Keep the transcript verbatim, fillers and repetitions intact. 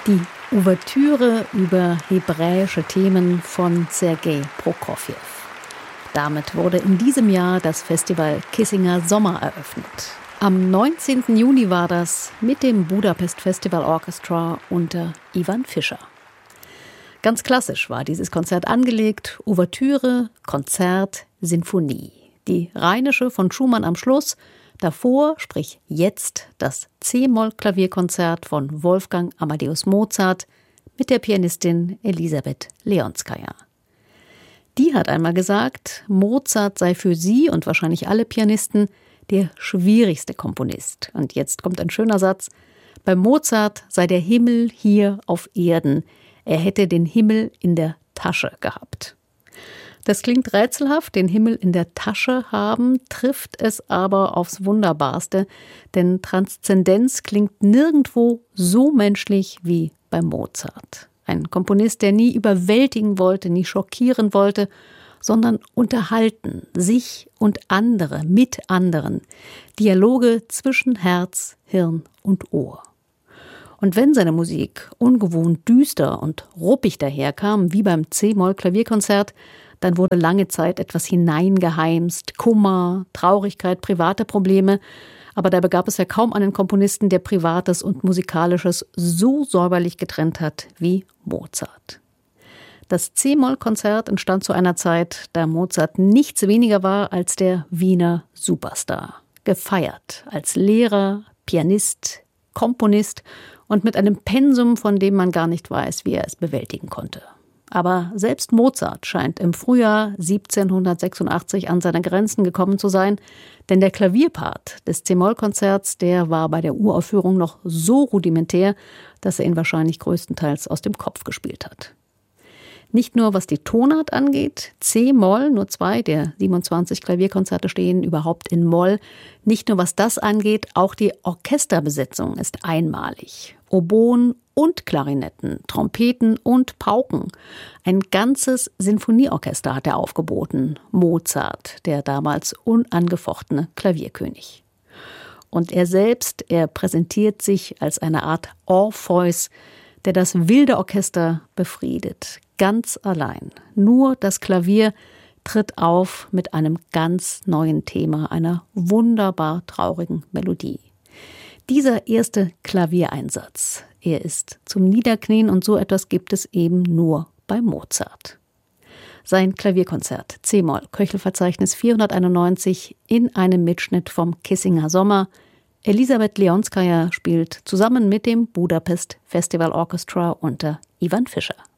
Die Ouvertüre über hebräische Themen von Sergei Prokofjew. Damit wurde in diesem Jahr das Festival Kissinger Sommer eröffnet. Am neunzehnten Juni war das mit dem Budapest Festival Orchestra unter Ivan Fischer. Ganz klassisch war dieses Konzert angelegt: Ouvertüre, Konzert, Sinfonie. Die Rheinische von Schumann am Schluss, davor, sprich jetzt, das C-Moll-Klavierkonzert von Wolfgang Amadeus Mozart mit der Pianistin Elisabeth Leonskaya. Die hat einmal gesagt, Mozart sei für sie und wahrscheinlich alle Pianisten der schwierigste Komponist. Und jetzt kommt ein schöner Satz: Bei Mozart sei der Himmel hier auf Erden. Er hätte den Himmel in der Tasche gehabt. Das klingt rätselhaft, den Himmel in der Tasche haben, trifft es aber aufs Wunderbarste, denn Transzendenz klingt nirgendwo so menschlich wie bei Mozart. Ein Komponist, der nie überwältigen wollte, nie schockieren wollte, sondern unterhalten, sich und andere, mit anderen. Dialoge zwischen Herz, Hirn und Ohr. Und wenn seine Musik ungewohnt düster und ruppig daherkam, wie beim C-Moll-Klavierkonzert, dann wurde lange Zeit etwas hineingeheimst, Kummer, Traurigkeit, private Probleme. Aber dabei gab es ja kaum einen Komponisten, der Privates und Musikalisches so säuberlich getrennt hat wie Mozart. Das C-Moll-Konzert entstand zu einer Zeit, da Mozart nichts weniger war als der Wiener Superstar. Gefeiert als Lehrer, Pianist, Komponist und mit einem Pensum, von dem man gar nicht weiß, wie er es bewältigen konnte. Aber selbst Mozart scheint im Frühjahr siebzehnhundertsechsundachtzig an seine Grenzen gekommen zu sein, denn der Klavierpart des C-Moll-Konzerts, der war bei der Uraufführung noch so rudimentär, dass er ihn wahrscheinlich größtenteils aus dem Kopf gespielt hat. Nicht nur was die Tonart angeht, C-Moll, nur zwei der siebenundzwanzig Klavierkonzerte stehen überhaupt in Moll. Nicht nur was das angeht, auch die Orchesterbesetzung ist einmalig. Oboen und Klarinetten, Trompeten und Pauken. Ein ganzes Sinfonieorchester hat er aufgeboten. Mozart, der damals unangefochtene Klavierkönig. Und er selbst, er präsentiert sich als eine Art Orpheus, der das wilde Orchester befriedet. Ganz allein. Nur das Klavier tritt auf mit einem ganz neuen Thema, einer wunderbar traurigen Melodie. Dieser erste Klaviereinsatz, er ist zum Niederknien, und so etwas gibt es eben nur bei Mozart. Sein Klavierkonzert C-Moll, Köchelverzeichnis vierhunderteinundneunzig, in einem Mitschnitt vom Kissinger Sommer. Elisabeth Leonskaya spielt zusammen mit dem Budapest Festival Orchestra unter Ivan Fischer.